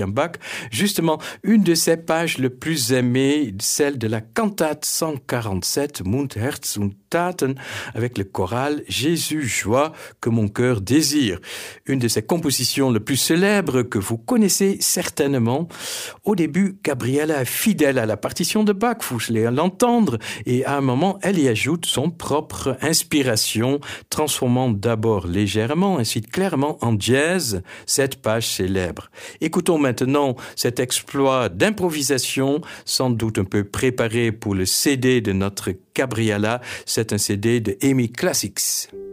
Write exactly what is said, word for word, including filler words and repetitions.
Bach, justement, une de ses pages les plus aimées, celle de la cantate cent quarante-sept, Mund, Herz und Taten, avec le choral Jésus, joie que mon cœur désire. Une de ses compositions les plus célèbres que vous connaissez certainement. Au début, Gabriela est fidèle à la partition de Bach, vous allez l'entendre, et à un moment, elle y ajoute son propre inspiration, transformant d'abord légèrement, ainsi clairement en jazz, cette page célèbre. Écoutons maintenant cet exploit d'improvisation, sans doute un peu préparé pour le C D de notre Gabriela. C'est un C D de Emi Classics.